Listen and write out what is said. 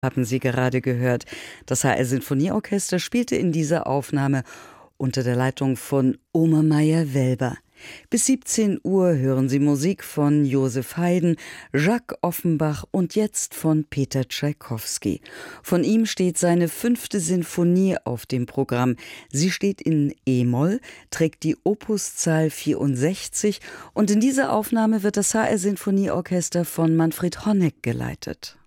Haben Sie gerade gehört. Das HR Sinfonieorchester spielte in dieser Aufnahme unter der Leitung von Omer Meyer-Welber. Bis 17 Uhr hören Sie Musik von Joseph Haydn, Jacques Offenbach und jetzt von Peter Tschaikowski. Von ihm steht seine 5. Sinfonie auf dem Programm. Sie steht in E-Moll, trägt die Opuszahl 64 und in dieser Aufnahme wird das HR Sinfonieorchester von Manfred Honeck geleitet.